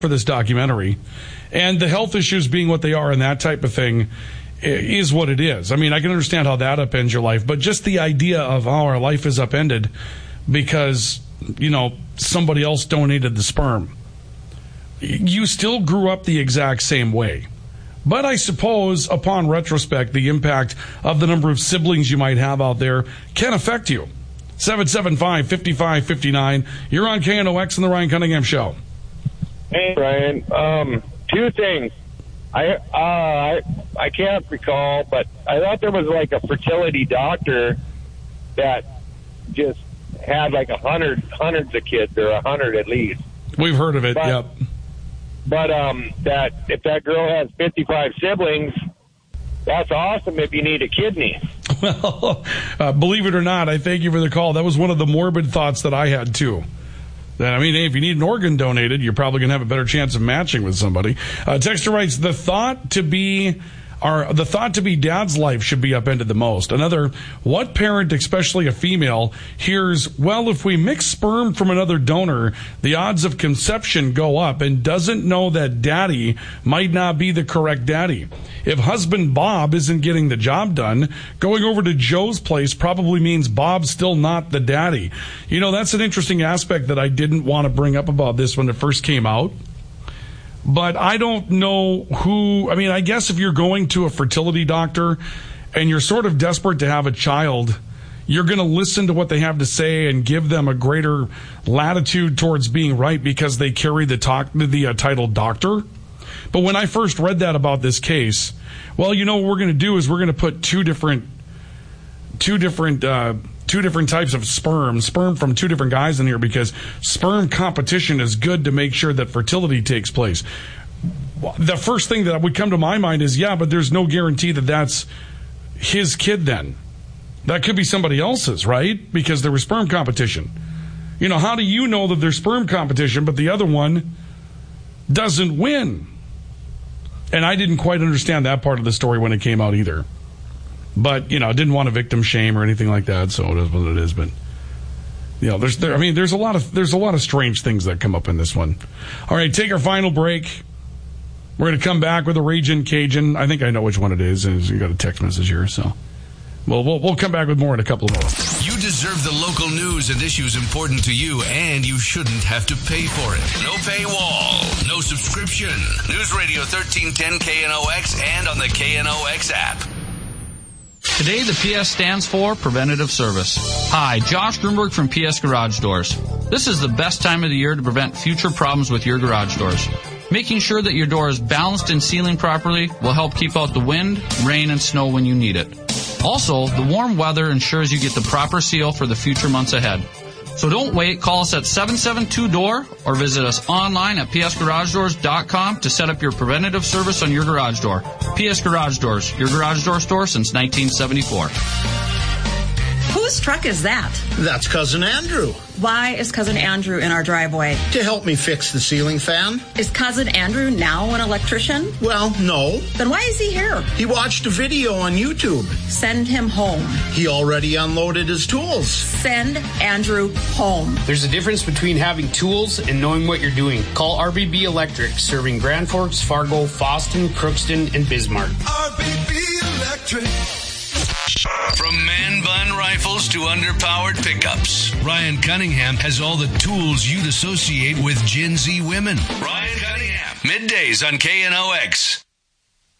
for this documentary, and the health issues being what they are and that type of thing is what it is. I mean, I can understand how that upends your life, but just the idea of how our life is upended because, somebody else donated the sperm. You still grew up the exact same way. But I suppose, upon retrospect, the impact of the number of siblings you might have out there can affect you. 775-5559. You're on KNOX and the Ryan Cunningham Show. Hey, Ryan. Two things. I can't recall, but I thought there was like a fertility doctor that just had like hundreds of kids, or 100 at least. We've heard of it, yep. But that if that girl has 55 siblings, that's awesome if you need a kidney. Well, believe it or not, I thank you for the call. That was one of the morbid thoughts that I had, too. I mean, if you need an organ donated, you're probably going to have a better chance of matching with somebody. Texter writes, the thought to be dad's life should be upended the most. Another, what parent, especially a female, hears, well, if we mix sperm from another donor, the odds of conception go up, and doesn't know that daddy might not be the correct daddy. If husband Bob isn't getting the job done, going over to Joe's place probably means Bob's still not the daddy. That's an interesting aspect that I didn't want to bring up about this when it first came out. But I don't know I guess if you're going to a fertility doctor and you're sort of desperate to have a child, you're going to listen to what they have to say and give them a greater latitude towards being right because they carry the title doctor. But when I first read that about this case, well, what we're going to do is we're going to put two different types of sperm from two different guys in here because sperm competition is good to make sure that fertility takes place. The first thing that would come to my mind is, but there's no guarantee that that's his kid then. That could be somebody else's, right? Because there was sperm competition. How do you know that there's sperm competition, but the other one doesn't win? And I didn't quite understand that part of the story when it came out either. But, I didn't want to victim shame or anything like that, so it is what it is. But, there's a lot of strange things that come up in this one. All right, take our final break. We're going to come back with a Ragin' Cajun. I think I know which one it is. You got a text message here, so we'll come back with more in a couple of minutes. You deserve the local news and issues important to you, and you shouldn't have to pay for it. No paywall, no subscription. News Radio 1310 KNOX and on the KNOX app. Today, the PS stands for Preventative Service. Hi, Josh Grunberg from PS Garage Doors. This is the best time of the year to prevent future problems with your garage doors. Making sure that your door is balanced and sealing properly will help keep out the wind, rain, and snow when you need it. Also, the warm weather ensures you get the proper seal for the future months ahead. So don't wait. Call us at 772-DOOR or visit us online at psgaragedoors.com to set up your preventative service on your garage door. PS Garage Doors, your garage door store since 1974. Whose truck is that? That's Cousin Andrew. Why is Cousin Andrew in our driveway? To help me fix the ceiling fan. Is Cousin Andrew now an electrician? Well, no. Then why is he here? He watched a video on YouTube. Send him home. He already unloaded his tools. Send Andrew home. There's a difference between having tools and knowing what you're doing. Call RBB Electric, serving Grand Forks, Fargo, Fosston, Crookston, and Bismarck. RBB Electric. From man bun rifles to underpowered pickups, Ryan Cunningham has all the tools you'd associate with Gen Z women. Ryan Cunningham, middays on KNOX.